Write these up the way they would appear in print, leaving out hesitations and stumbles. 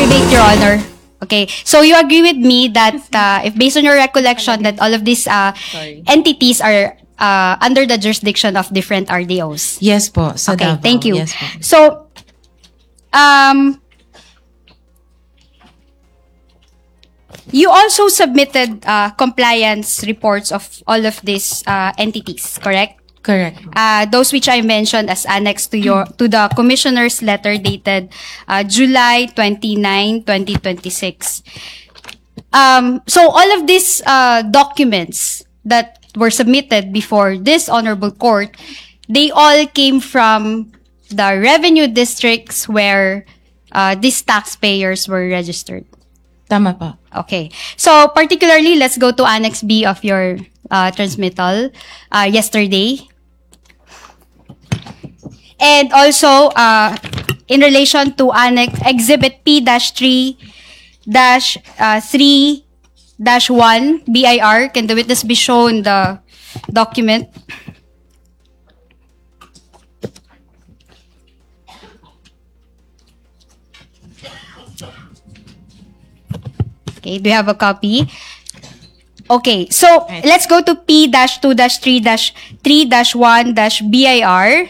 abbreviate, Your Honor. Okay, so you agree with me that if based on your recollection that all of these entities are under the jurisdiction of different RDOs? Yes po, sa Okay, Davao. thank you. Yes po. So, you also submitted compliance reports of all of these entities, correct? Correct. Those which I mentioned as annex to the commissioner's letter dated July 29, 2026. So all of these documents that were submitted before this honorable court, they all came from the revenue districts where these taxpayers were registered. Tama po. Okay. So particularly, let's go to Annex B of your transmittal yesterday. And also, in relation to Annex Exhibit P-3-3-1 BIR, can the witness be shown the document? Okay, do you have a copy? Okay, so let's go to P-2-3-3-1-BIR.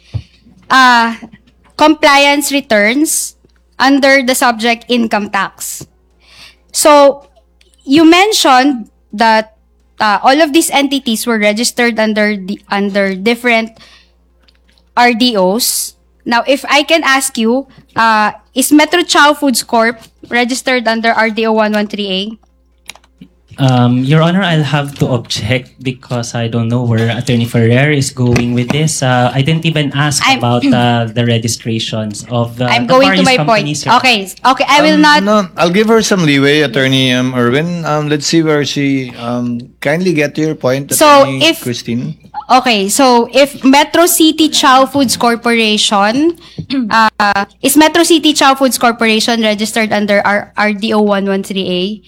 Compliance returns under the subject income tax. So, you mentioned that all of these entities were registered under different RDOs. Now, if I can ask you, is Metro Chow Foods Corp registered under RDO 113A? Your Honor, I'll have to object because I don't know where Attorney Ferrer is going with this. I didn't even ask about the registrations of the I'm the going to various my point. companies. Okay, I will not. No, I'll give her some leeway, Attorney Erwin. Let's see where she kindly get to your point, So, Attorney if- Christine. Okay, so if Metro City Chow Foods Corporation, is Metro City Chow Foods Corporation registered under RDO 113A?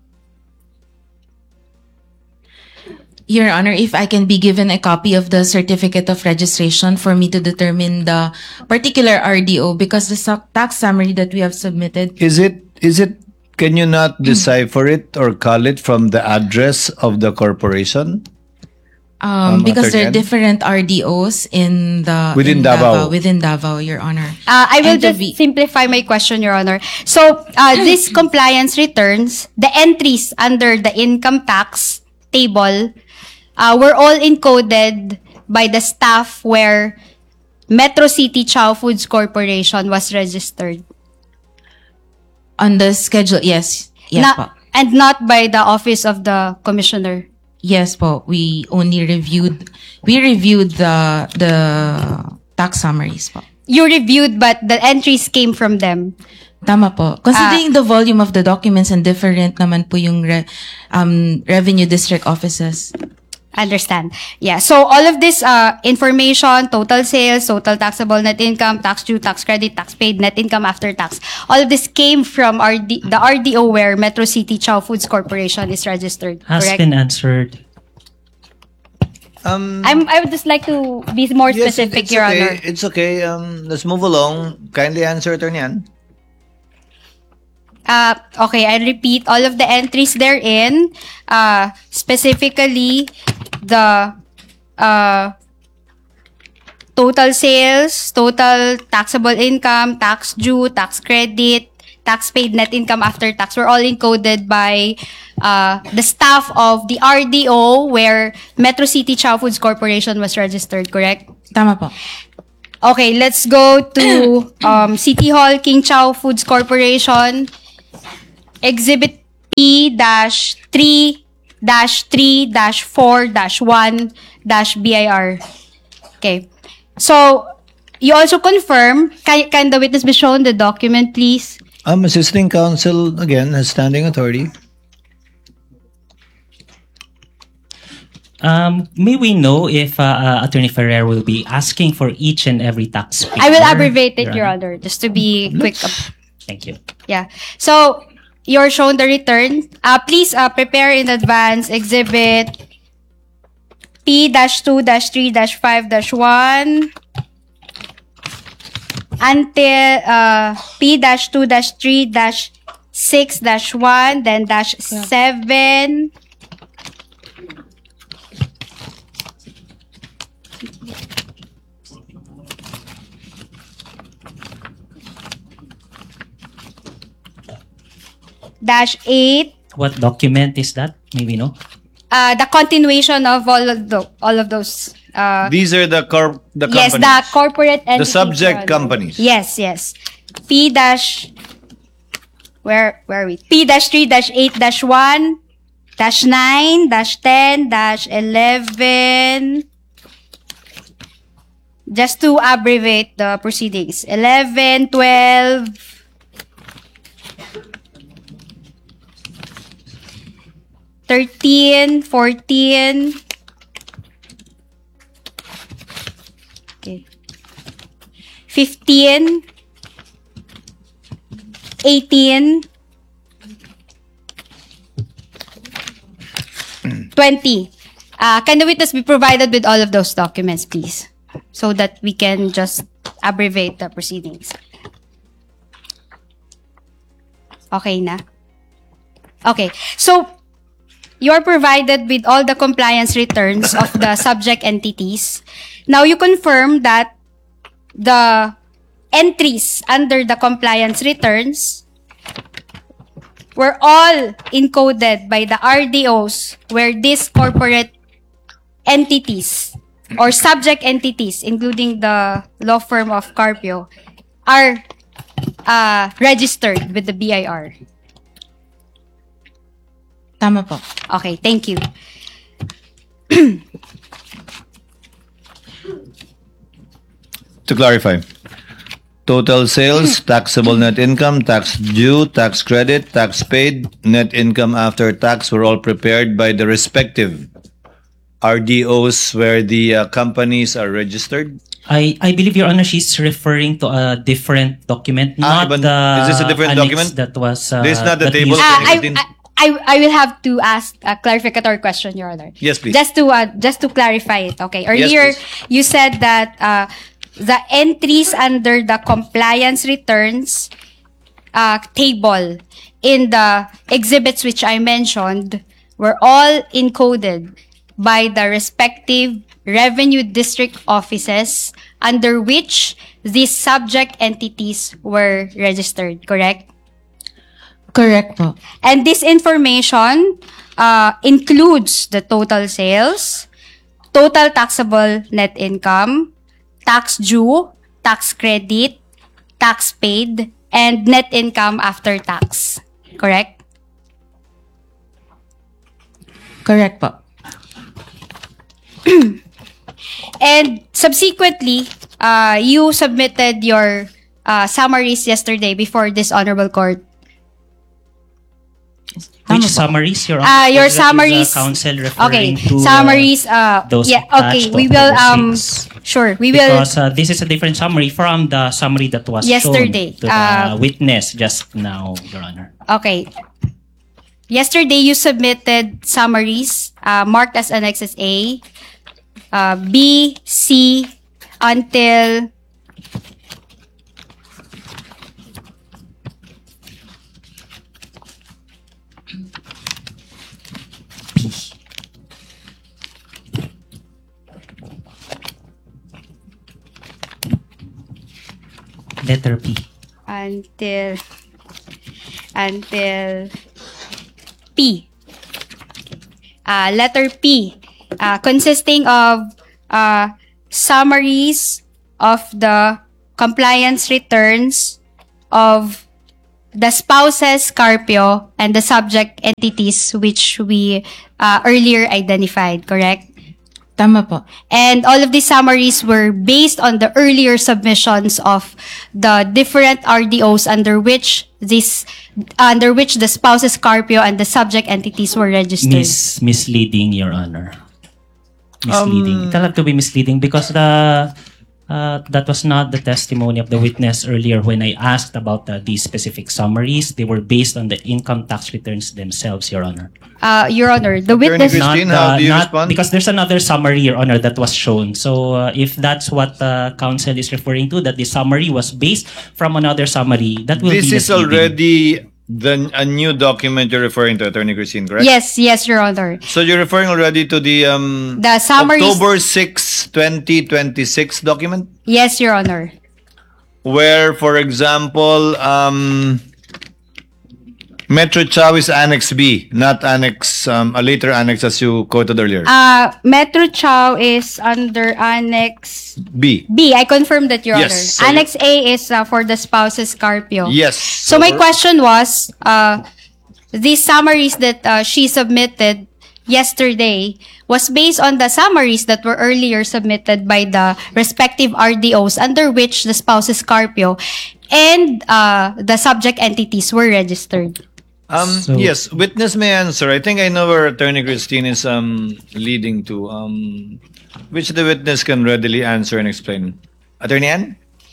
Your Honor, if I can be given a copy of the certificate of registration for me to determine the particular RDO, because the tax summary that we have submitted. Is it? Can you not decipher it or call it from the address of the corporation? Because there are Attorney Ann? different RDOs Within Davao. Within Davao, Your Honor. I will And the just simplify my question, Your Honor. So, these compliance returns, the entries under the income tax table, were all encoded by the staff where Metro City Chow Foods Corporation was registered. On the schedule, yes. Yes po. And not by the office of the commissioner. Yes po. We reviewed the tax summaries po. You reviewed, but the entries came from them. Tama po. Considering the volume of the documents and different naman po yung revenue district offices. Understand. Yeah. So all of this information, total sales, total taxable net income, tax due, tax credit, tax paid, net income after tax, all of this came from the RDO where Metro City Chow Foods Corporation is registered. Has Correct? been answered. I would just like to be more Yes, specific, it's Your okay. Honor. It's okay. Let's move along. Kindly answer, Attorney Ann. Okay, I repeat all of the entries therein, specifically the total sales, total taxable income, tax due, tax credit, tax paid, net income after tax were all encoded by the staff of the RDO where Metro City Chow Foods Corporation was registered, correct? Tama po. Okay, let's go to City Hall King Chow Foods Corporation. Exhibit P-3-3-4-1-BIR. Okay. So, you also confirm, can the witness be shown the document, please? Assisting counsel, again, has standing authority. May we know if Attorney Ferrer will be asking for each and every taxpayer? I will abbreviate it, Your Honor, just to be quick. Thank you. Yeah. So, you're shown the return. Please prepare in advance Exhibit P-2-3-5-1 until P-2-3-6-1, then -7. -8. What document is that? Maybe no. The continuation of all of those. These are the Yes, companies. the corporate The entities. subject Your Honor. companies. Yes, yes. P dash. Where are we? P-3-8-1, -9, -10, -11. Just to abbreviate the proceedings. 11, 12. 13, 14. Okay. 15. 18. 20. Can the witness be provided with all of those documents, please? So that we can just abbreviate the proceedings. Okay na? Okay. So, you are provided with all the compliance returns of the subject entities. Now, you confirm that the entries under the compliance returns were all encoded by the RDOs where these corporate entities or subject entities, including the law firm of Carpio, are registered with the BIR. Tama po. Okay, thank you. To clarify, total sales, taxable net income, tax due, tax credit, tax paid, net income after tax were all prepared by the respective RDOs where the companies are registered. I believe, Your Honor, she's referring to a different document, not but the is this a different annex document? that was. This is not the that table. used- I will have to ask a clarificatory question, Your Honor. Yes, please. Just to clarify it. Okay. Earlier, please. you said that the entries under the compliance returns table in the exhibits which I mentioned were all encoded by the respective revenue district offices under which these subject entities were registered, correct? Correct po. And this information includes the total sales, total taxable net income, tax due, tax credit, tax paid, and net income after tax. Correct? Correct po. And subsequently, you submitted your summaries yesterday before this honorable court. Which Tama po. summaries, Your Honor? Your Is that- is the summaries. council referring Okay, to summaries. those Yeah. Okay, attached we to will. October 6? Sure, we will. Because this is a different summary from the summary that was Yesterday, shown to the witness just now, Your Honor. Okay. Yesterday, you submitted summaries marked as Annexes A, B, C, until Letter P. until P. Letter P, consisting of summaries of the compliance returns of the spouses Carpio and the subject entities which we earlier identified, correct? Tama po. And all of these summaries were based on the earlier submissions of the different RDOs under which the spouses Carpio and the subject entities were registered. Misleading, Your Honor. Misleading. It'll have to be misleading because the That was not the testimony of the witness earlier when I asked about these specific summaries. They were based on the income tax returns themselves, Your Honor. Your Honor, the Attorney witness... Christine, how do you respond? Because there's another summary, Your Honor, that was shown. So if that's what counsel is referring to, that the summary was based from another summary, that will This be is misleading. already a new document you're referring to, Attorney Christine, correct? Yes, Your Honor. So you're referring already to the summaries... October 6, 2026 document? Yes, Your Honor. Where, for example, Metro Chow is Annex B, not Annex, a later Annex as you quoted earlier. Metro Chow is under Annex B. B. I confirm that, Your Yes, Honor. so Annex A is for the spouses Carpio. Yes. So my question was, these summaries that she submitted yesterday was based on the summaries that were earlier submitted by the respective RDOs under which the spouses Carpio and the subject entities were registered. Yes, witness may answer. I think I know where Attorney Christine is leading to. Which the witness can readily answer and explain. Attorney Ann?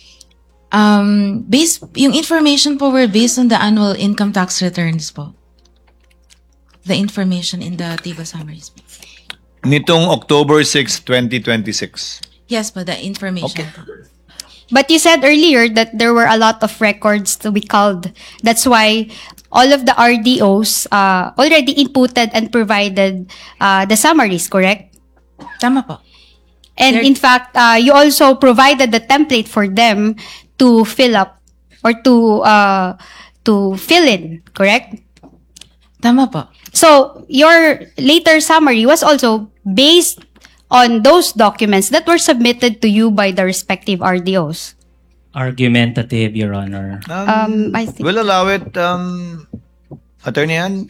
Yung information po were based on the annual income tax returns po. The information in the table summaries. Nitong October 6, 2026. Yes po, the information po. But you said earlier that there were a lot of records to be culled. That's why all of the RDOs already inputted and provided the summaries, correct? Tama po. And in fact, you also provided the template for them to fill up or to fill in, correct? Tama po. So your later summary was also based on those documents that were submitted to you by the respective RDOs. Argumentative, Your Honor. I think. We'll allow it, Attorney Ann.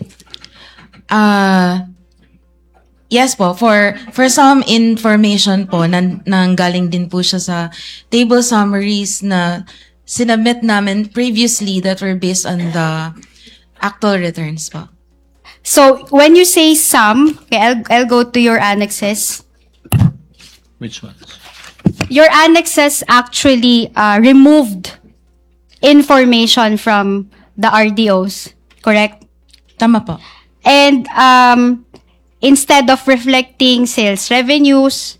Yes po, for some information po, nanggaling din po siya sa table summaries na sinubmit namin previously that were based on the actual returns po. So when you say some, okay, I'll go to your annexes. Which ones? Your annexes actually removed information from the RDOs, correct? Tama po. And instead of reflecting sales revenues,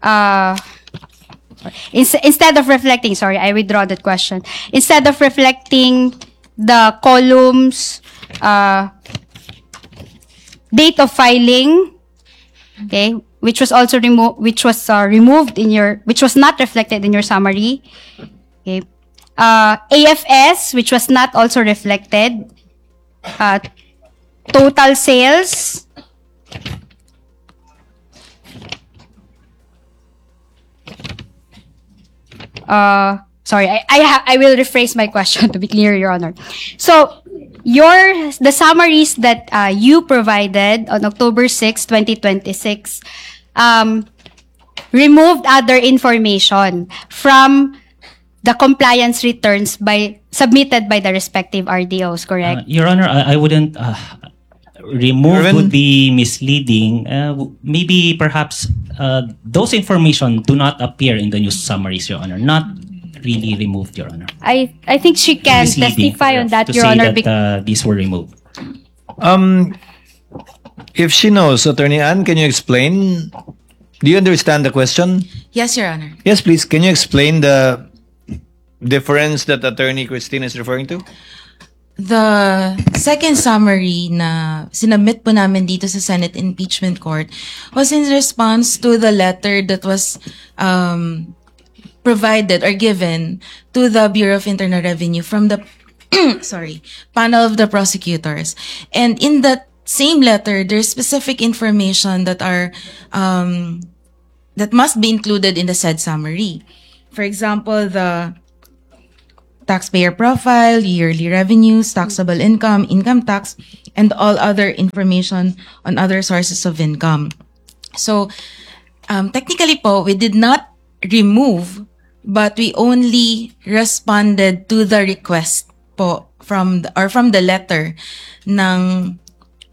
instead of reflecting, sorry, I withdraw that question. Instead of reflecting the columns, date of filing, okay, which was also removed in your, which was not reflected in your summary, okay. AFS, which was not also reflected. Total sales. Sorry, I will rephrase my question to be clear, Your Honor. So, the summaries that you provided on October 6, 2026, removed other information from the compliance returns submitted by the respective RDOs, correct? Your Honor, I wouldn't remove Erwin? would be misleading. Maybe perhaps those information do not appear in the news summaries, Your Honor. Not really removed, Your Honor. I think she can Misleading testify on that, to Your say Honor. that these were removed. If she knows, Attorney Ann, can you explain? Do you understand the question? Yes, Your Honor. Yes, please. Can you explain the difference that Attorney Christine is referring to? The second summary na sinubmit po namin dito sa Senate Impeachment Court was in response to the letter that was provided or given to the Bureau of Internal Revenue from the panel of the prosecutors. And in that same letter, there's specific information that are that must be included in the said summary. For example, the taxpayer profile, yearly revenues, taxable income, income tax, and all other information on other sources of income. So, technically po, we did not remove, but we only responded to the request po from the letter ng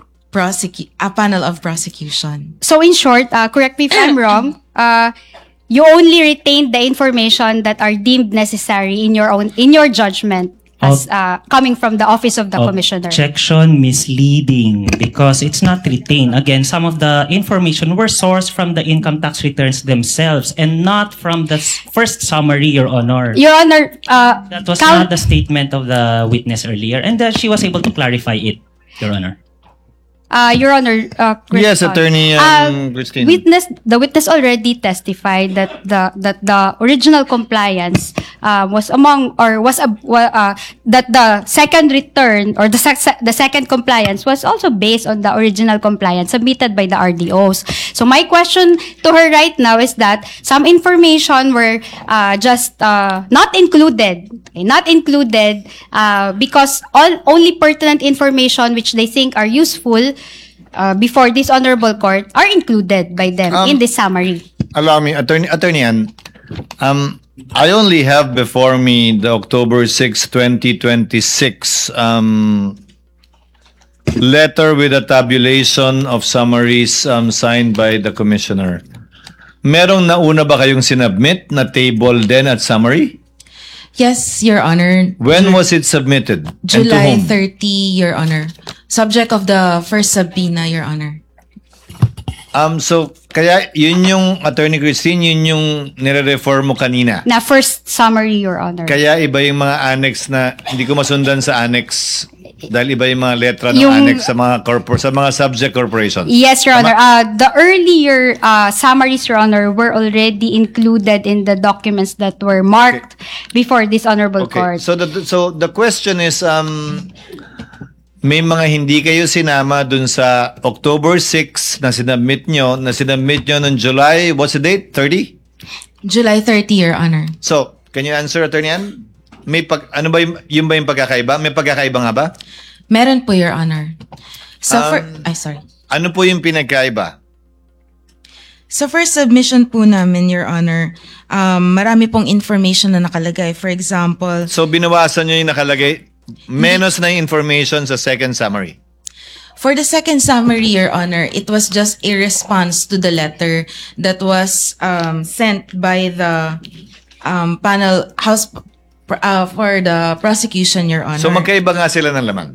panel of prosecution. So in short, correct me if I'm wrong, you only retained the information that are deemed necessary in your judgment as coming from the office of the commissioner. Objection misleading because it's not retained. Again, some of the information were sourced from the income tax returns themselves and not from the first summary, Your Honor. Your Honor, That was not the statement of the witness earlier, and she was able to clarify it, Your Honor. Your Honor, Yes, Attorney Christine. The witness already testified that the original compliance was that the second return or the second compliance was also based on the original compliance submitted by the RDOs. So my question to her right now is that some information were just not included. Okay, not included because only pertinent information which they think are useful before this honorable court are included by them in this summary. Allow me, Attorney Ann. I only have before me the October 6, 2026 letter with a tabulation of summaries signed by the commissioner. Merong nauna ba kayong sinubmit na table then at summary? Yes, Your Honor. When was it submitted? And to July whom? 30, Your Honor. Subject of the first subpoena, Your Honor. So, kaya yun yung, Attorney Christine, yun yung nire-refer mo kanina. Na first summary, Your Honor. Kaya iba yung mga annex na, hindi ko masundan sa annex dahil iba yung mga letra ng Yung- annex sa mga subject corporations. Yes, Your Honor. The earlier summaries, Your Honor, were already included in the documents that were marked before this honorable Okay. court. So the question is, may mga hindi kayo sinama dun sa October 6 na sinubmit nyo noong July, what's the date? 30? July 30, Your Honor. So, can you answer, Attorney Ann? Ano ba yung ba yung pagkakaiba? May pagkakaiba nga ba? Meron po, Your Honor. So, sorry. Ano po yung pinagkaiba? Sa first submission po namin, Your Honor, marami pong information na nakalagay. For example, So, binawasan nyo yung nakalagay, menos na yung information sa second summary. for the second summary, Your Honor, it was just a response to the letter that was sent by the panel house for the prosecution, Your Honor. So, magkaiba nga sila ng laman.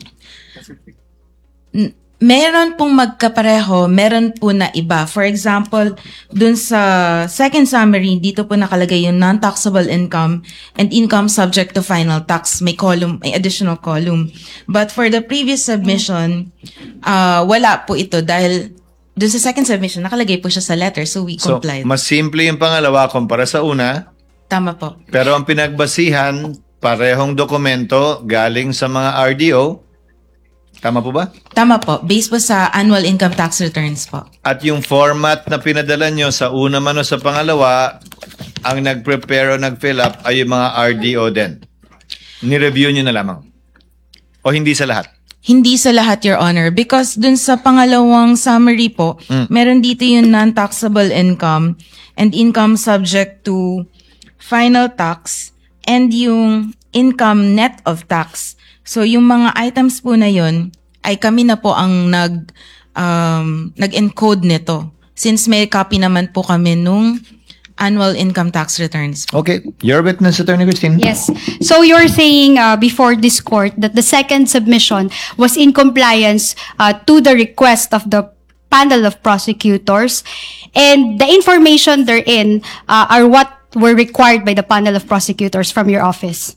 Meron pong magkapareho, meron po na iba. For example, dun sa second summary, dito po nakalagay yung non-taxable income and income subject to final tax. May additional column. But for the previous submission, wala po ito dahil dun sa second submission, nakalagay po siya sa letter, so we So, complied. mas simple yung pangalawa kumpara sa una, Tama po. pero ang pinagbasihan, parehong dokumento galing sa mga RDO. Tama po ba? Tama po. Based po sa annual income tax returns po. At yung format na pinadala nyo sa una man o sa pangalawa, ang nag-prepare o nag-fill up ay yung mga RDO din. Ni-review nyo na lamang. O hindi sa lahat? Hindi sa lahat, Your Honor. Because dun sa pangalawang summary po, meron dito yung non-taxable income and income subject to final tax and yung income net of tax. So yung mga items po na yun ay kami na po ang nag-encode nito. Since may copy naman po kami nung annual income tax returns. Okay. Your witness, Attorney Christine. Yes. So you're saying before this court that the second submission was in compliance to the request of the panel of prosecutors, and the information therein are what were required by the panel of prosecutors from your office.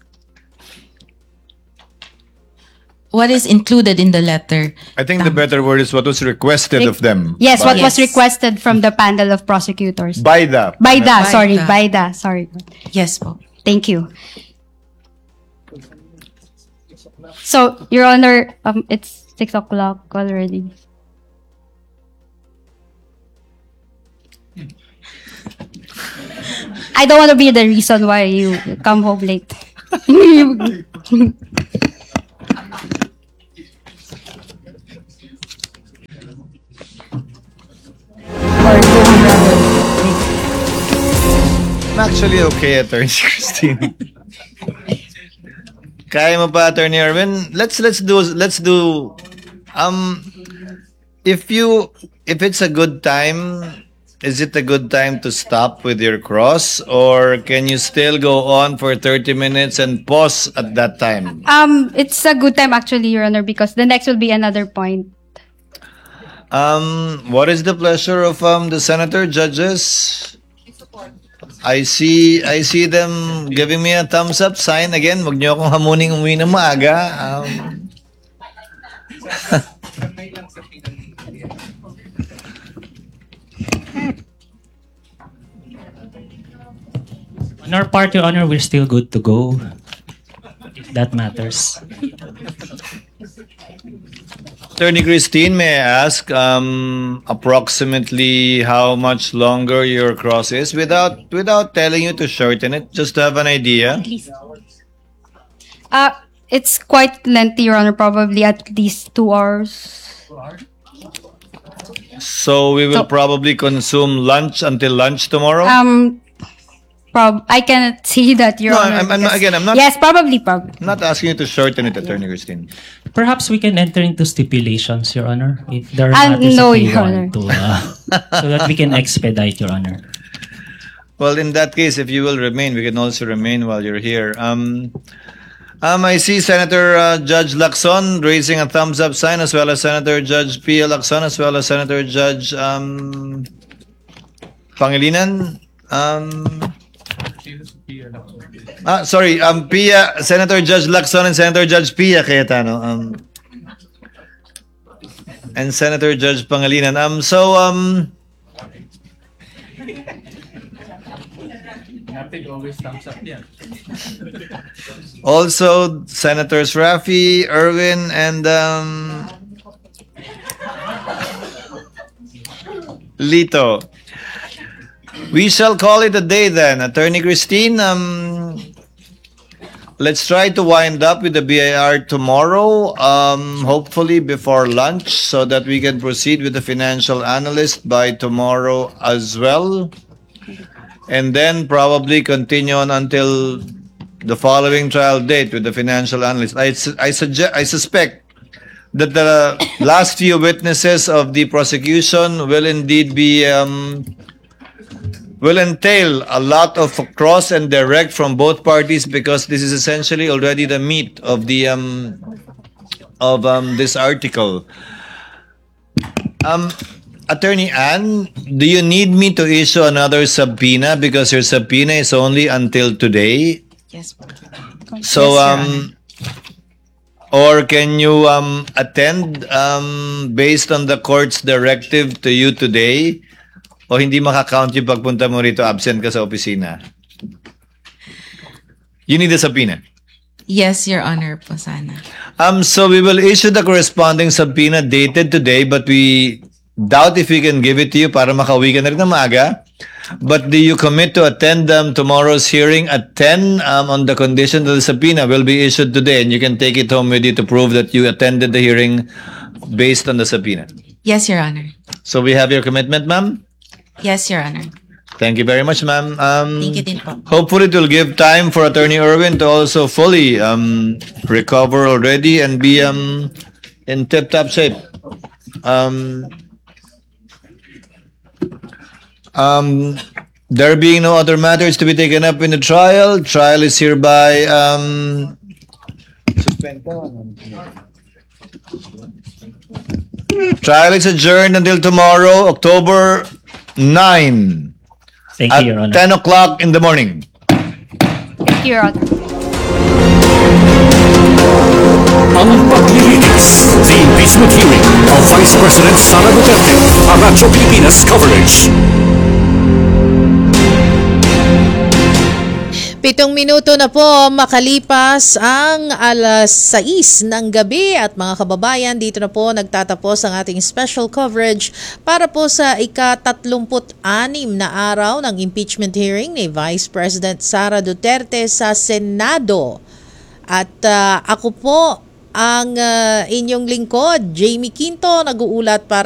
What is included in the letter? I think the better word is what was requested of them. Yes, what Yes. was requested from the panel of prosecutors. By the. Sorry. Yes po. Thank you. So, Your Honor, it's 6 o'clock already. I don't want to be the reason why you come home late. I'm actually okay, Attorney Christine. Kaya mo pa, Attorney Erwin? Let's do if it's a good time, is it a good time to stop with your cross, or can you still go on for 30 minutes and pause at that time? It's a good time actually, Your Honor, because the next will be another point. What is the pleasure of the senator judges? I see them giving me a thumbs up sign again. Wag niyo akong hamuning umuwi ng maaga. On our part, Your Honor, we're still good to go. If that matters. Attorney Christine, may I ask approximately how much longer your cross is without telling you to shorten it, just to have an idea? It's quite lengthy, Your Honor, probably at least 2 hours. So we will probably consume lunch until lunch tomorrow? I cannot see that, Your No, Honor. I'm not- Yes, probably. I'm not asking you to shorten it, Attorney Christine. Perhaps we can enter into stipulations, Your Honor, if there are matters no, that we Your want to, so that we can expedite, Your Honor. Well, in that case, if you will remain, we can also remain while you're here. I see Senator Judge Lacson raising a thumbs up sign, as well as Senator Judge Pia Lacson, as well as Senator Judge Pangilinan. Pia, Senator Judge Lacson and Senator Judge Pia Cayetano. And Senator Judge Pangilinan. Also, Senators Rafi, Erwin, and Lito. We shall call it a day then. Attorney Christine, let's try to wind up with the BIR tomorrow, hopefully before lunch, so that we can proceed with the financial analyst by tomorrow as well. And then probably continue on until the following trial date with the financial analyst. I suspect that the last few witnesses of the prosecution will indeed be will entail a lot of cross and direct from both parties, because this is essentially already the meat of the this article. Attorney Ann, do you need me to issue another subpoena, because your subpoena is only until today? Yes. So, Yes, Your Honor. or can you attend based on the court's directive to you today? O hindi makakount yung pagpunta mo rito, absent ka sa opisina? You need a subpoena. Yes, Your Honor po sana. So we will issue the corresponding subpoena dated today, but we doubt if we can give it to you para makauwi ka na rin na maaga. But do you commit to attend tomorrow's hearing at 10 on the condition that the subpoena will be issued today, and you can take it home with you to prove that you attended the hearing based on the subpoena? Yes, Your Honor. So we have your commitment, ma'am? Yes, Your Honor. Thank you very much, ma'am. Thank you din po. Hopefully it will give time for Attorney Erwin to also fully recover already and be in tip-top shape. There being no other matters to be taken up in the trial is hereby trial is adjourned until tomorrow, October 9 Thank at you, Your Honor. 10 o'clock in the morning. Thank you, Your Honor. Ang paglilitis, the impeachment hearing of Vice President Sara Duterte, ang Radyo Pilipinas coverage. 7 minuto na po makalipas ang alas 6 ng gabi at mga kababayan, dito na po nagtatapos ang ating special coverage para po sa ika-36 na araw ng impeachment hearing ni Vice President Sara Duterte sa Senado. At ako po ang inyong lingkod, Jamie Quinto, nag-uulat para